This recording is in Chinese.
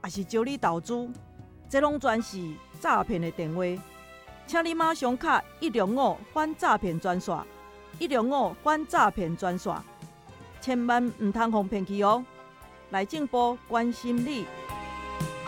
也是招你投资，这拢全是诈骗的电话。请你马上卡105反诈骗专线，105反诈骗专线，千万唔通互骗去哦！内政部关心你。